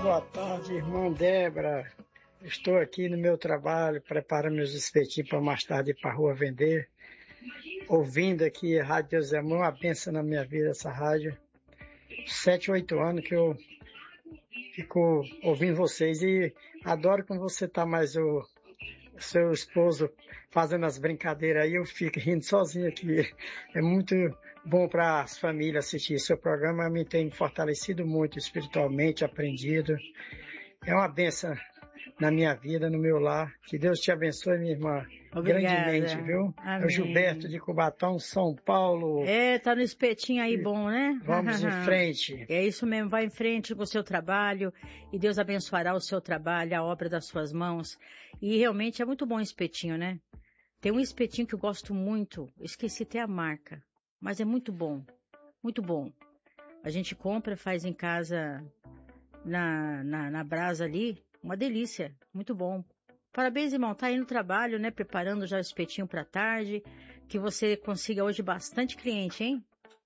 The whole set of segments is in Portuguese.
boa tarde, irmã Débora. Estou aqui no meu trabalho, preparando meus espetinhos para mais tarde ir para a rua vender. Ouvindo aqui a Rádio Deus é Amor, uma bênção na minha vida essa rádio. 7, 8 anos que eu fico ouvindo vocês e adoro quando você está mais o seu esposo fazendo as brincadeiras aí, eu fico rindo sozinho aqui. É muito bom para as famílias assistir. Seu programa me tem fortalecido muito espiritualmente, aprendido. É uma bênção na minha vida, no meu lar. Que Deus te abençoe, minha irmã. Obrigada. Grandemente, viu? Amém. É o Gilberto de Cubatão, São Paulo. Tá no espetinho aí bom, né? Vamos em frente. É isso mesmo, vai em frente com o seu trabalho e Deus abençoará o seu trabalho, a obra das suas mãos. E realmente é muito bom o espetinho, né? Tem um espetinho que eu gosto muito, esqueci até a marca, mas é muito bom, muito bom. A gente compra, faz em casa na brasa ali, uma delícia, muito bom. Parabéns, irmão, tá aí no trabalho, né, preparando já o espetinho para tarde, que você consiga hoje bastante cliente, hein?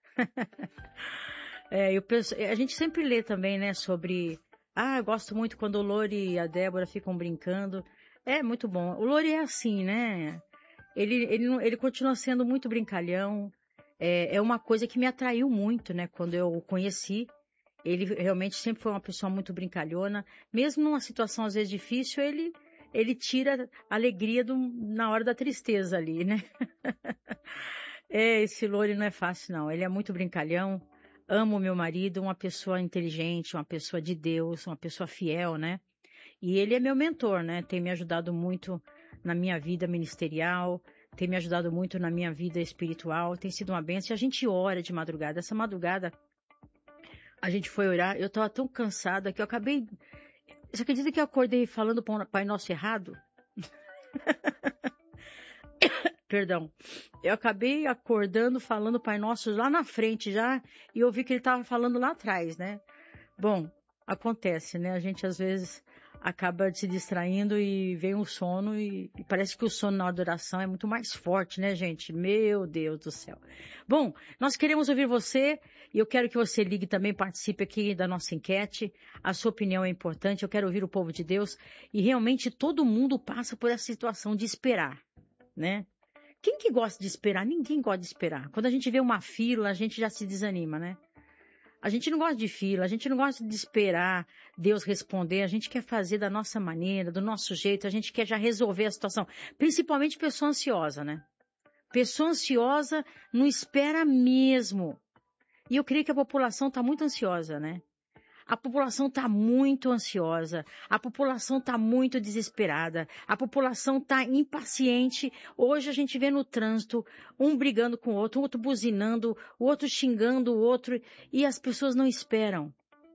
A gente sempre lê também, né, sobre... eu gosto muito quando o Lori e a Débora ficam brincando. É muito bom. O Lori é assim, né? Ele continua sendo muito brincalhão. É uma coisa que me atraiu muito, né, quando eu o conheci. Ele realmente sempre foi uma pessoa muito brincalhona. Mesmo numa situação às vezes difícil, ele tira a alegria na hora da tristeza ali, né? Esse Lori não é fácil, não. Ele é muito brincalhão. Amo meu marido, uma pessoa inteligente, uma pessoa de Deus, uma pessoa fiel, né? E ele é meu mentor, né? Tem me ajudado muito na minha vida ministerial, tem me ajudado muito na minha vida espiritual, tem sido uma bênção. E a gente ora de madrugada. Essa madrugada, a gente foi orar, eu estava tão cansada que eu acabei... Você acredita que eu acordei falando Pai Nosso errado? Perdão. Eu acabei acordando falando Pai Nosso lá na frente já, e eu vi que ele estava falando lá atrás, né? Bom, acontece, né? A gente às vezes acaba se distraindo e vem um sono e parece que o sono na adoração é muito mais forte, né, gente? Meu Deus do céu. Bom, nós queremos ouvir você e eu quero que você ligue também, participe aqui da nossa enquete. A sua opinião é importante, eu quero ouvir o povo de Deus e realmente todo mundo passa por essa situação de esperar, né? Quem que gosta de esperar? Ninguém gosta de esperar. Quando a gente vê uma fila, a gente já se desanima, né? A gente não gosta de fila, a gente não gosta de esperar Deus responder, a gente quer fazer da nossa maneira, do nosso jeito, a gente quer já resolver a situação. Principalmente pessoa ansiosa, né? Pessoa ansiosa não espera mesmo. E eu creio que a população está muito ansiosa, né? A população está muito ansiosa, a população está muito desesperada, a população está impaciente. Hoje a gente vê no trânsito um brigando com o outro buzinando, o outro xingando o outro e as pessoas não esperam.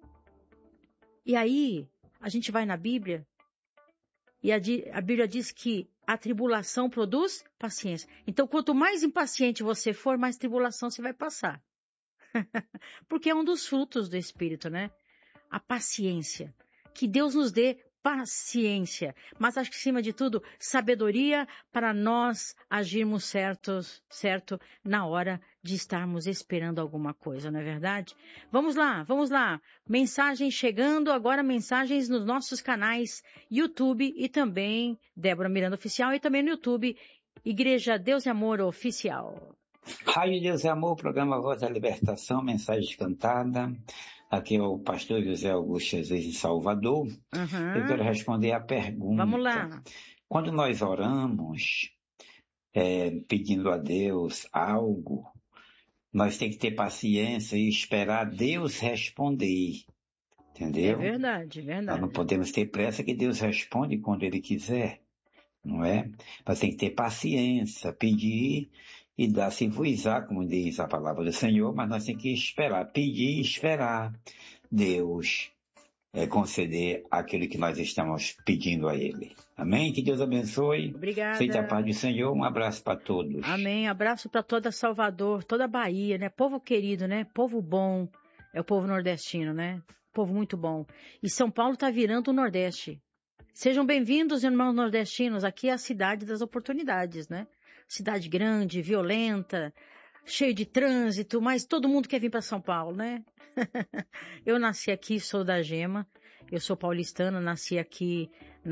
E aí a gente vai na Bíblia e a Bíblia diz que a tribulação produz paciência. Então quanto mais impaciente você for, mais tribulação você vai passar. Porque é um dos frutos do Espírito, né? A paciência. Que Deus nos dê paciência. Mas acho que, acima de tudo, sabedoria para nós agirmos certo na hora de estarmos esperando alguma coisa, não é verdade? Vamos lá. Mensagens chegando, agora mensagens nos nossos canais YouTube e também Débora Miranda Oficial e também no YouTube Igreja Deus e Amor Oficial. Rádio Deus e Amor, programa Voz da Libertação, mensagem cantada. Aqui é o pastor José Augusto Jesus em Salvador. Eu quero responder a pergunta. Vamos lá. Quando nós oramos, pedindo a Deus algo, nós temos que ter paciência e esperar Deus responder. Entendeu? É verdade. Nós não podemos ter pressa que Deus responde quando Ele quiser. Não é? Nós temos que ter paciência, pedir e dar-se-vos-á, como diz a palavra do Senhor, mas nós temos que esperar, pedir e esperar Deus conceder aquilo que nós estamos pedindo a Ele. Amém? Que Deus abençoe. Obrigada. Seja a paz do Senhor. Um abraço para todos. Amém. Abraço para toda Salvador, toda a Bahia, né? Povo querido, né? Povo bom. É o povo nordestino, né? Povo muito bom. E São Paulo está virando o Nordeste. Sejam bem-vindos, irmãos nordestinos. Aqui é a cidade das oportunidades, né? Cidade grande, violenta, cheio de trânsito, mas todo mundo quer vir para São Paulo, né? Eu nasci aqui, sou da Gema, Eu sou paulistana, nasci aqui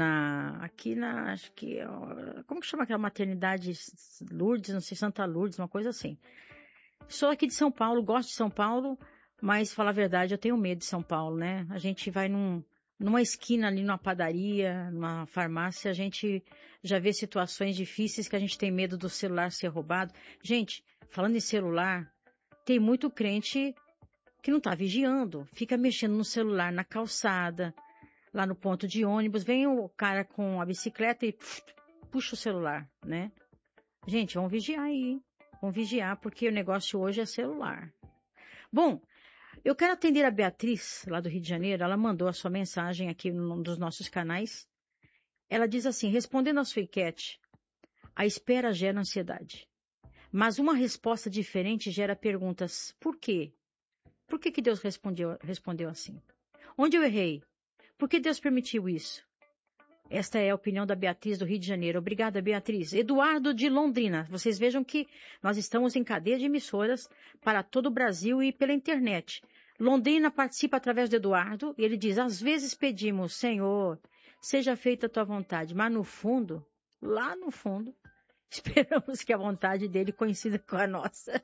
acho que, como que chama aquela maternidade Lourdes, não sei, Santa Lourdes, uma coisa assim. Sou aqui de São Paulo, gosto de São Paulo, mas, falar a verdade, eu tenho medo de São Paulo, né? A gente vai numa esquina ali, numa padaria, numa farmácia, a gente já vê situações difíceis que a gente tem medo do celular ser roubado. Gente, falando em celular, tem muito crente que não está vigiando, fica mexendo no celular na calçada, lá no ponto de ônibus, vem o cara com a bicicleta e puxa o celular, né? Gente, vamos vigiar aí, vamos vigiar, porque o negócio hoje é celular. Bom, eu quero atender a Beatriz, lá do Rio de Janeiro, ela mandou a sua mensagem aqui num dos nossos canais. Ela diz assim, respondendo a sua enquete, a espera gera ansiedade, mas uma resposta diferente gera perguntas, por quê? Por que Deus respondeu assim? Onde eu errei? Por que Deus permitiu isso? Esta é a opinião da Beatriz do Rio de Janeiro. Obrigada, Beatriz. Eduardo de Londrina. Vocês vejam que nós estamos em cadeia de emissoras para todo o Brasil e pela internet. Londrina participa através do Eduardo e ele diz, às vezes pedimos, Senhor, seja feita a tua vontade, mas no fundo, lá no fundo, esperamos que a vontade dele coincida com a nossa.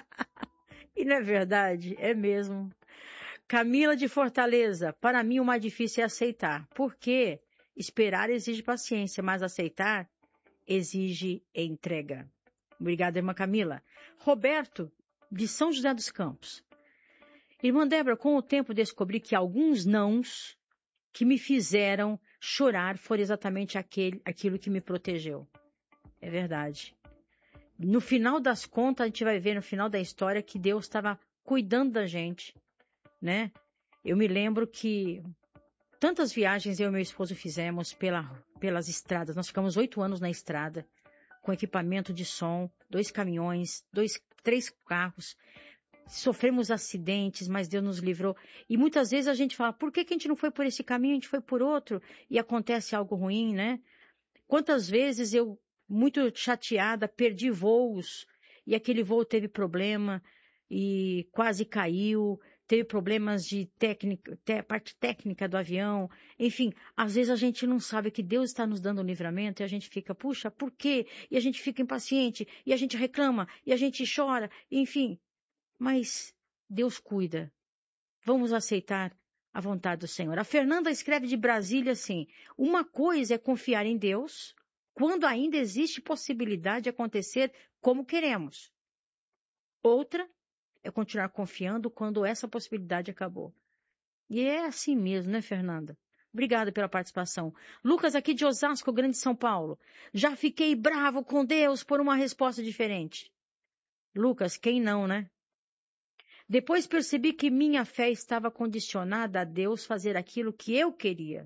E não é verdade? É mesmo. Camila de Fortaleza, para mim o mais difícil é aceitar. Por quê? Esperar exige paciência, mas aceitar exige entrega. Obrigada, irmã Camila. Roberto, de São José dos Campos. Irmã Débora, com o tempo descobri que alguns nãos que me fizeram chorar foram exatamente aquilo que me protegeu. É verdade. No final das contas, a gente vai ver no final da história que Deus estava cuidando da gente, né? Eu me lembro que tantas viagens eu e meu esposo fizemos pelas estradas. Nós ficamos 8 anos na estrada, com equipamento de som, 2 caminhões, 3 carros. Sofremos acidentes, mas Deus nos livrou. E muitas vezes a gente fala, por que a gente não foi por esse caminho, a gente foi por outro? E acontece algo ruim, né? Quantas vezes eu, muito chateada, perdi voos, e aquele voo teve problema, e quase caiu, teve problemas de parte técnica do avião, enfim, às vezes a gente não sabe que Deus está nos dando um livramento, e a gente fica, puxa, por quê? E a gente fica impaciente, e a gente reclama, e a gente chora, enfim, mas Deus cuida. Vamos aceitar a vontade do Senhor. A Fernanda escreve de Brasília assim, uma coisa é confiar em Deus, quando ainda existe possibilidade de acontecer como queremos. Outra é continuar confiando quando essa possibilidade acabou. E é assim mesmo, né, Fernanda? Obrigada pela participação. Lucas, aqui de Osasco, Grande São Paulo. Já fiquei bravo com Deus por uma resposta diferente. Lucas, quem não, né? Depois percebi que minha fé estava condicionada a Deus fazer aquilo que eu queria.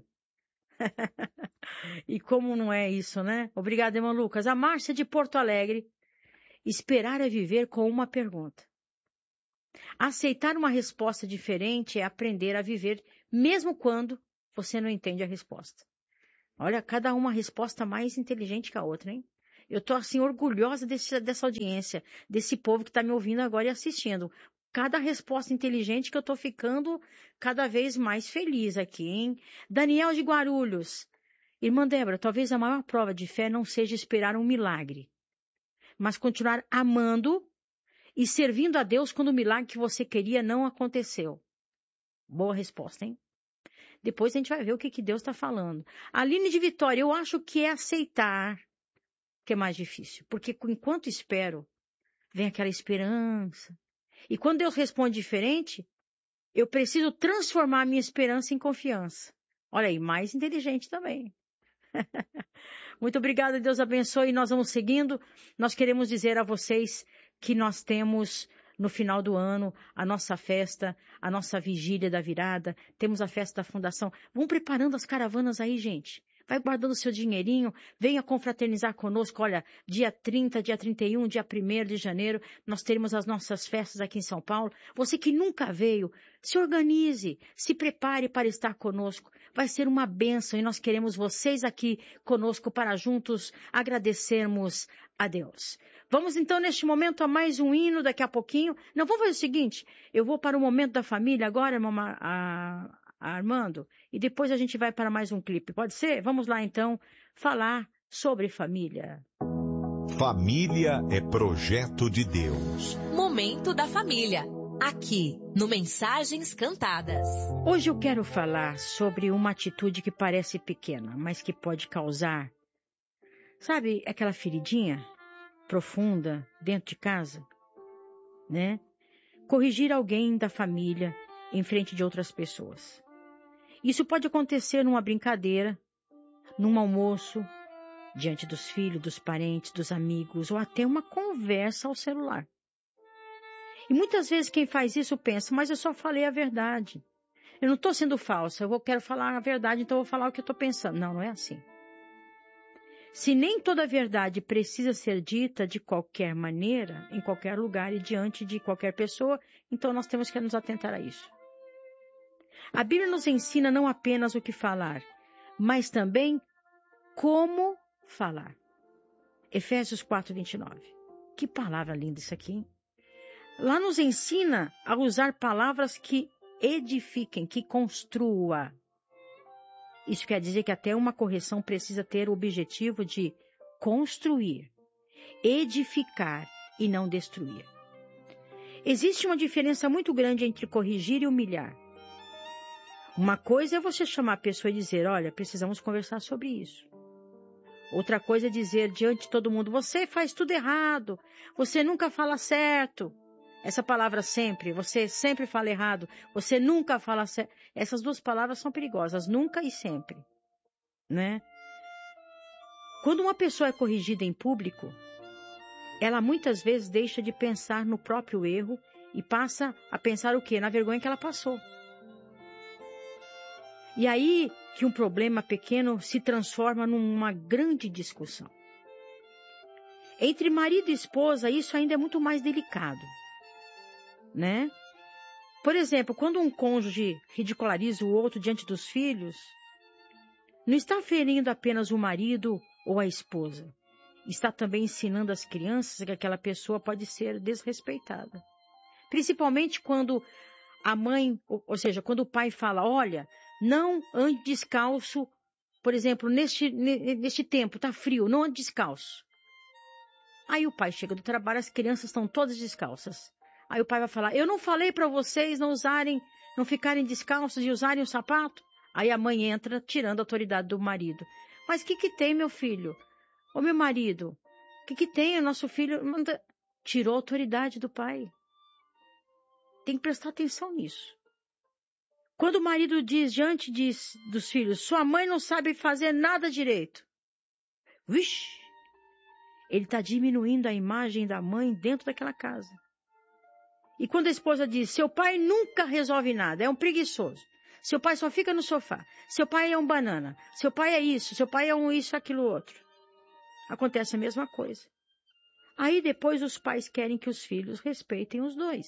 E como não é isso, né? Obrigada, irmão Lucas. A Márcia de Porto Alegre. Esperar é viver com uma pergunta. Aceitar uma resposta diferente é aprender a viver, mesmo quando você não entende a resposta. Olha, cada uma resposta mais inteligente que a outra, hein? Eu tô, assim, orgulhosa dessa audiência, desse povo que está me ouvindo agora e assistindo. Cada resposta inteligente que eu tô ficando cada vez mais feliz aqui, hein? Daniel de Guarulhos. Irmã Débora, talvez a maior prova de fé não seja esperar um milagre, mas continuar amando e servindo a Deus quando o milagre que você queria não aconteceu. Boa resposta, hein? Depois a gente vai ver o que Deus está falando. Aline de Vitória, eu acho que é aceitar que é mais difícil. Porque enquanto espero, vem aquela esperança. E quando Deus responde diferente, eu preciso transformar a minha esperança em confiança. Olha aí, mais inteligente também. Muito obrigada, Deus abençoe. Nós vamos seguindo. Nós queremos dizer a vocês que nós temos no final do ano a nossa festa, a nossa vigília da virada, temos a festa da fundação. Vão preparando as caravanas aí, gente. Vai guardando seu dinheirinho, venha confraternizar conosco. Olha, dia 30, dia 31, dia 1º de janeiro, nós teremos as nossas festas aqui em São Paulo. Você que nunca veio, se organize, se prepare para estar conosco. Vai ser uma bênção e nós queremos vocês aqui conosco para juntos agradecermos a Deus. Vamos então neste momento a mais um hino daqui a pouquinho. Não, vamos fazer o seguinte, eu vou para o momento da família agora, Armando, e depois a gente vai para mais um clipe. Pode ser? Vamos lá, então, falar sobre família. Família é projeto de Deus. Momento da família. Aqui, no Mensagens Cantadas. Hoje eu quero falar sobre uma atitude que parece pequena, mas que pode causar, sabe, aquela feridinha profunda dentro de casa, né? Corrigir alguém da família em frente de outras pessoas. Isso pode acontecer numa brincadeira, num almoço, diante dos filhos, dos parentes, dos amigos, ou até uma conversa ao celular. E muitas vezes quem faz isso pensa, mas eu só falei a verdade. Eu não estou sendo falsa, eu quero falar a verdade, então eu vou falar o que eu estou pensando. Não, não é assim. Se nem toda a verdade precisa ser dita de qualquer maneira, em qualquer lugar e diante de qualquer pessoa, então nós temos que nos atentar a isso. A Bíblia nos ensina não apenas o que falar, mas também como falar. Efésios 4:29. Que palavra linda isso aqui, hein? Lá nos ensina a usar palavras que edifiquem, que construam. Isso quer dizer que até uma correção precisa ter o objetivo de construir, edificar e não destruir. Existe uma diferença muito grande entre corrigir e humilhar. Uma coisa é você chamar a pessoa e dizer, olha, precisamos conversar sobre isso. Outra coisa é dizer diante de todo mundo, você faz tudo errado, você nunca fala certo. Essa palavra sempre, você sempre fala errado, você nunca fala certo. Essas duas palavras são perigosas, nunca e sempre, né? Quando uma pessoa é corrigida em público, ela muitas vezes deixa de pensar no próprio erro e passa a pensar o quê? Na vergonha que ela passou. E aí que um problema pequeno se transforma numa grande discussão. Entre marido e esposa, isso ainda é muito mais delicado, né? Por exemplo, quando um cônjuge ridiculariza o outro diante dos filhos, não está ferindo apenas o marido ou a esposa. Está também ensinando às crianças que aquela pessoa pode ser desrespeitada. Principalmente quando a mãe, ou seja, quando o pai fala, olha, não ande descalço, por exemplo, neste tempo, tá frio, não ande descalço. Aí o pai chega do trabalho, as crianças estão todas descalças. Aí o pai vai falar, eu não falei para vocês não ficarem descalços e usarem o sapato? Aí a mãe entra tirando a autoridade do marido. Mas o que tem, meu filho? Ô meu marido, o que tem? O nosso filho tirou a autoridade do pai. Tem que prestar atenção nisso. Quando o marido diz diante dos filhos, sua mãe não sabe fazer nada direito. Vixe! Ele está diminuindo a imagem da mãe dentro daquela casa. E quando a esposa diz, seu pai nunca resolve nada, é um preguiçoso. Seu pai só fica no sofá. Seu pai é um banana. Seu pai é isso. Seu pai é um isso, aquilo, outro. Acontece a mesma coisa. Aí depois os pais querem que os filhos respeitem os dois.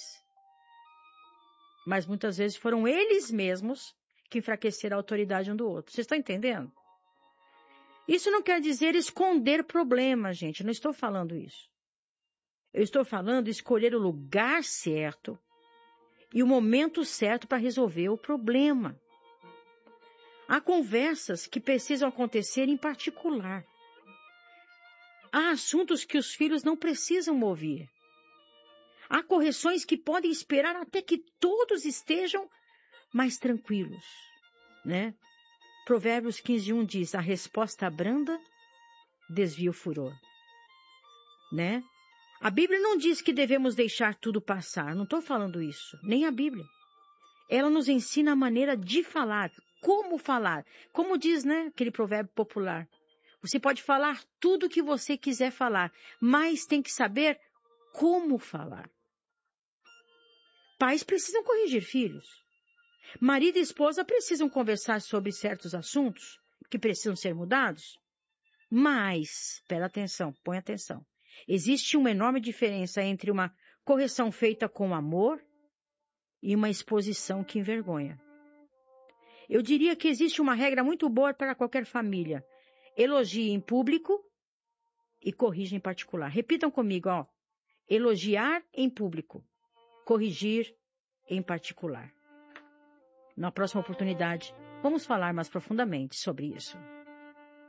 Mas muitas vezes foram eles mesmos que enfraqueceram a autoridade um do outro. Vocês estão entendendo? Isso não quer dizer esconder problemas, gente. Não estou falando isso. Eu estou falando escolher o lugar certo e o momento certo para resolver o problema. Há conversas que precisam acontecer em particular. Há assuntos que os filhos não precisam ouvir. Há correções que podem esperar até que todos estejam mais tranquilos, né? Provérbios 15:1 diz, a resposta branda desvia o furor, né? A Bíblia não diz que devemos deixar tudo passar, não estou falando isso, nem a Bíblia. Ela nos ensina a maneira de falar, como diz, né, aquele provérbio popular. Você pode falar tudo o que você quiser falar, mas tem que saber como falar. Pais precisam corrigir filhos. Marido e esposa precisam conversar sobre certos assuntos que precisam ser mudados. Mas, espera atenção, põe atenção. Existe uma enorme diferença entre uma correção feita com amor e uma exposição que envergonha. Eu diria que existe uma regra muito boa para qualquer família. Elogie em público e corrija em particular. Repitam comigo, ó. Elogiar em público, corrigir em particular. Na próxima oportunidade, vamos falar mais profundamente sobre isso.